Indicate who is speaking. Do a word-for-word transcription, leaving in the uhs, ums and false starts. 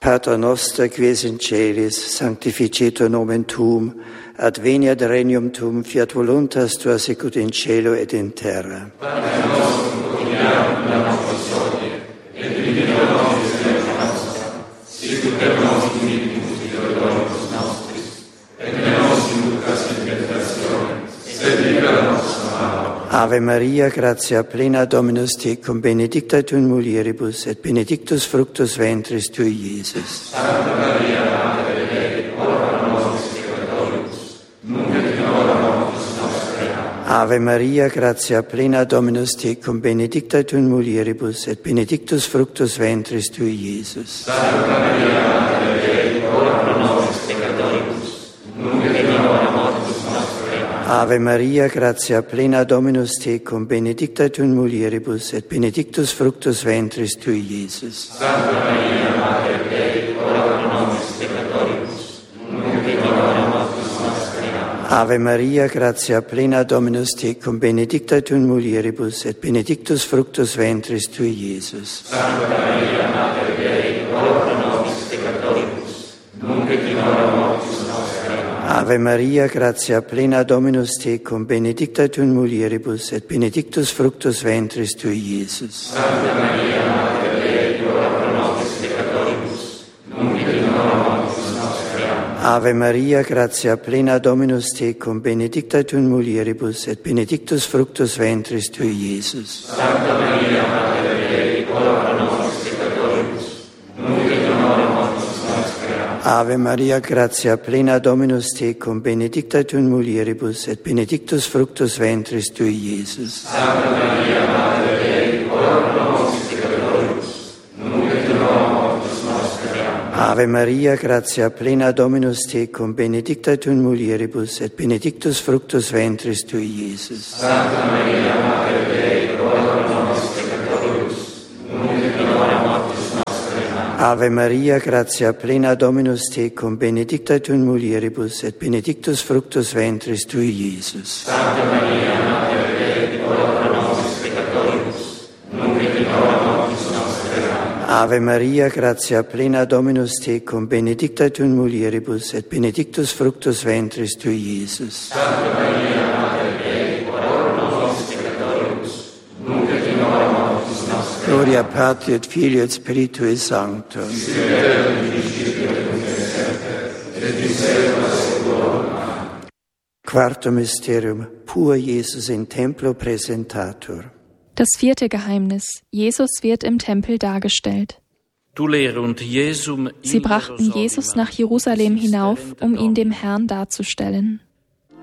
Speaker 1: Pater noster, quies in celis, sanctificetur nomen tuum, ad veniat regnum tuum, fiat voluntas tua sicut in cielo et in terra.
Speaker 2: Pater nostrum quotidianum da nobis hodie, et dimitte nobis debita nostra, sicut et nos dimittimus debitoribus nostris, et ne nos inducas in tentationem, sed libera nos a malo.
Speaker 1: Ave Maria, gratia plena, Dominus tecum, benedicta tu in mulieribus, et benedictus fructus ventris tui, Iesus.
Speaker 2: Santa Maria, Mater Dei, ora pro nobis peccatoribus, nunc et in hora mortis nostre.
Speaker 1: Ave Maria, gratia plena, Dominus tecum, benedicta tu in mulieribus, et benedictus fructus ventris tui, Iesus.
Speaker 2: Santa Maria, Mater Dei, ora pro nobis peccatoribus, nunc et in hora mortis nostre.
Speaker 1: Ave Maria, gratia plena, Dominus tecum, benedicta tu in mulieribus, et benedictus fructus ventris tui, Iesus.
Speaker 2: Santa Maria, Mater Dei, ora pro nobis peccatoribus, nunc et in hora mortis nostre.
Speaker 1: Ave Maria, gratia plena, Dominus tecum, benedicta tu in mulieribus, et benedictus fructus ventris tui, Iesus.
Speaker 2: Santa Maria, Mater Dei, ora pro nobis peccatoribus, nunc et in hora mortis nostre.
Speaker 1: Ave Maria, gratia plena, Dominus tecum, benedicta tu in mulieribus, et benedictus fructus ventris tui, Iesus.
Speaker 2: Santa Maria, Mater Dei, ora pro nobis peccatoribus, nunc et in hora mortis nostre.
Speaker 1: Ave Maria, gratia plena, Dominus tecum, benedicta tu in mulieribus, et benedictus fructus ventris tui, Iesus.
Speaker 2: Santa Maria, Mater Dei, ora pro nobis peccatoribus, nunc et in hora mortis nostre.
Speaker 1: Ave Maria, gratia plena, Dominus tecum, benedicta tu in mulieribus, et benedictus fructus ventris tui, Iesus.
Speaker 2: Santa Maria, Mater Dei, ora pro nobis peccatoribus, nunc et in hora mortis nostre.
Speaker 1: Ave Maria, gratia plena, Dominus tecum, benedicta tu in mulieribus, et benedictus fructus ventris tui, Iesus.
Speaker 2: Santa Maria, Mater Dei, ora pro nobis peccatoribus, nunc et in hora mortis nostre.
Speaker 1: Ave Maria, gratia plena, Dominus tecum, benedicta tu in mulieribus, et benedictus fructus ventris tui, Iesus.
Speaker 2: Santa Maria, Mater Dei, ora pro nobis peccatoribus, nunc et in hora mortis nostre.
Speaker 1: Ave Maria, gratia plena, Dominus tecum, benedicta tu in mulieribus, et benedictus fructus ventris tui, Iesus.
Speaker 2: Santa Maria, Mater Dei, ora pro nobis peccatoribus, nunc et in hora mortis nostre.
Speaker 1: Gloria Patri et Filio et Spiritui Sancto. Quartum Mysterium, pur Jesus in templo presentatur.
Speaker 3: Das vierte Geheimnis. Jesus wird im Tempel dargestellt. Sie brachten Jesus nach Jerusalem hinauf, um ihn dem Herrn darzustellen.